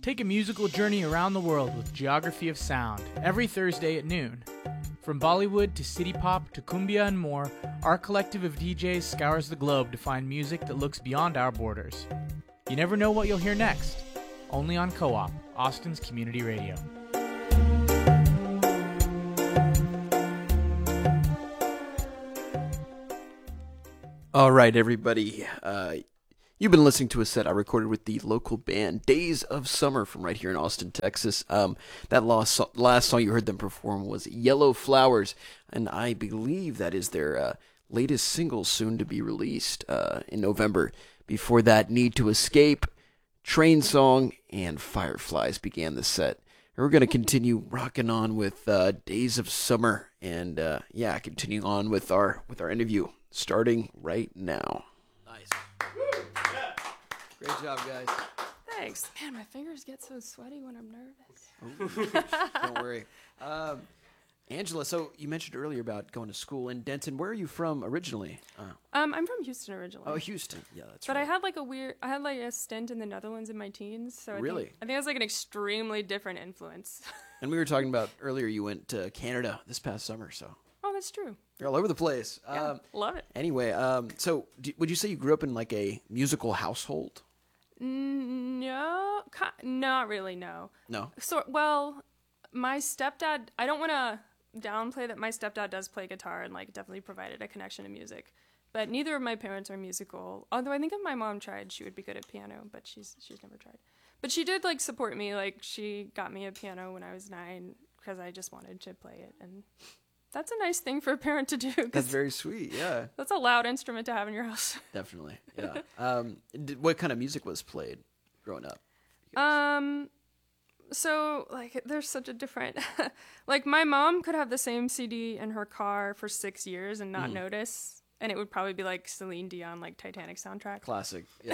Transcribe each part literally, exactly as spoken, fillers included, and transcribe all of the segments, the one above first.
Take a musical journey around the world with Geography of Sound every Thursday at noon. From Bollywood to city pop to cumbia and more, our collective of D Js scours the globe to find music that looks beyond our borders. You never know what you'll hear next. Only on Co-op, Austin's community radio. All right, everybody. Uh, you've been listening to a set I recorded with the local band Days of Summer from right here in Austin, Texas. Um, that last, so- last song you heard them perform was Yellow Flowers, and I believe that is their uh, latest single, soon to be released uh, in November. Before that, Need to Escape, Train Song, and Fireflies began the set. And we're going to continue rocking on with uh, Days of Summer, and uh, yeah, continuing on with our with our interview, starting right now. Nice. Yeah. Great job, guys. Thanks. Man, my fingers get so sweaty when I'm nervous. Ooh, don't worry. Um, Angela, so you mentioned earlier about going to school in Denton. Where are you from originally? Uh, Um, I'm from Houston originally. oh, Houston. Yeah, that's But right. I had like a weird, I had like a stint in the Netherlands in my teens. So I Really? Think, I think it was like an extremely different influence. And we were talking about earlier, you went to Canada this past summer, so Oh, that's true. you're all over the place. Yeah, Um, love it. anyway, um, so d- would you say you grew up in like a musical household? No, ki- not really. No. No. So, well, my stepdad. I don't want to downplay that my stepdad does play guitar and like definitely provided a connection to music. But neither of my parents are musical. Although I think if my mom tried, she would be good at piano. But she's she's never tried. But she did like support me. Like she got me a piano when I was nine because I just wanted to play it, and that's a nice thing for a parent to do. 'Cause That's very sweet, yeah. that's a loud instrument to have in your house. Definitely, yeah. Um, d- what kind of music was played growing up? Um, so like, there's such a different. Like, my mom could have the same C D in her car for six years and not Mm. notice, and it would probably be like Celine Dion, like Titanic soundtrack. Classic, yeah.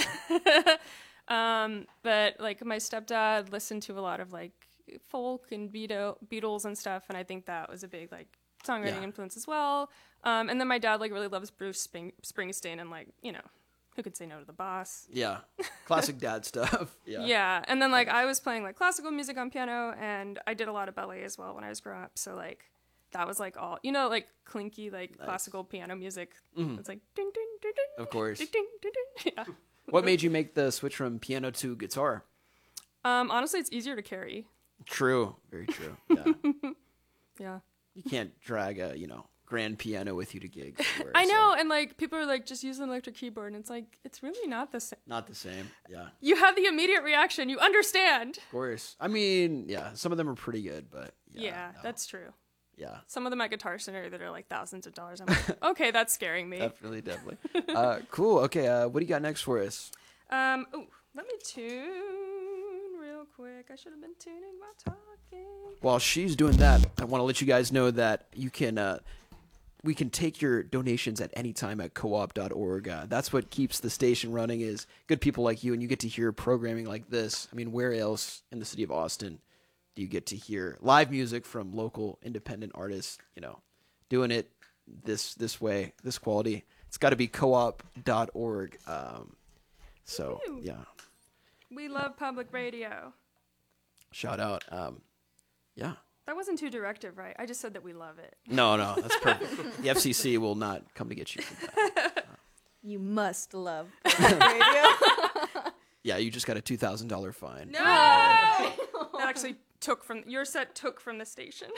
Um, but like my stepdad listened to a lot of like folk and Beatle- Beatles and stuff, and I think that was a big like songwriting Yeah. influence as well. Um, and then my dad like really loves Bruce Spring- Springsteen, and like, you know, who could say no to the boss? Yeah, classic dad stuff. Yeah. Yeah, and then like I was playing like classical music on piano, and I did a lot of ballet as well when I was growing up. So like that was like all, you know, like clinky like Nice. classical piano music. Mhm. It's like ding ding ding ding. Of course. Ding ding ding ding. Yeah. What made you make the switch from piano to guitar? Um, honestly, it's easier to carry. True, very true. Yeah, Yeah. you can't drag a you know grand piano with you to gigs. everywhere, I so know, and like people are like, just use an electric keyboard, and it's like it's really not the same. Not the same. Yeah, You have the immediate reaction. You understand. of course. I mean, yeah, some of them are pretty good, but yeah, Yeah, no. that's true. yeah, Some of them at Guitar Center that are like thousands of dollars. I'm like, okay, that's scaring me. definitely, definitely. uh, cool. Okay, uh, what do you got next for us? Um, ooh, let me tune real quick. I should have been tuning while talking. While she's doing that, I want to let you guys know that you can, uh, we can take your donations at any time at co op dot org. Uh, that's what keeps the station running is good people like you, and you get to hear programming like this. I mean, where else in the city of Austin do you get to hear live music from local independent artists, you know, doing it this this way, this quality? It's got to be co op dot org. Um, so, Woo. yeah, We love public radio. shout out. Um, yeah. That wasn't too directive, right? I just said that we love it. No, no, that's perfect. The F C C will not come to get you. For that. You must love public radio. Yeah, you just got a two thousand dollars fine. No! That actually took from, your set took from the station.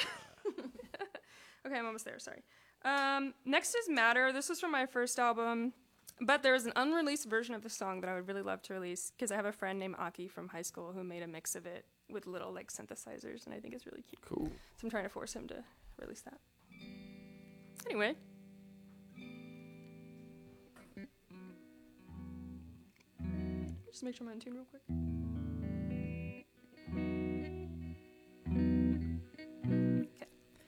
Okay, I'm almost there, sorry. Um, next is Matter. This was from my first album, but there is an unreleased version of the song that I would really love to release because I have a friend named Aki from high school who made a mix of it with little like synthesizers, and I think it's really cute. Cool. So I'm trying to force him to release that. Anyway. Just make sure I'm in tune real quick.